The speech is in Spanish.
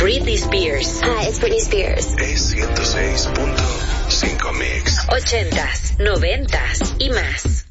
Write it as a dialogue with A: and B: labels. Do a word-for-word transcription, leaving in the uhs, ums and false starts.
A: Britney Spears.
B: Hi, it's Britney Spears.
C: E ciento seis punto cinco Mix.
A: Ochentas, noventas y más.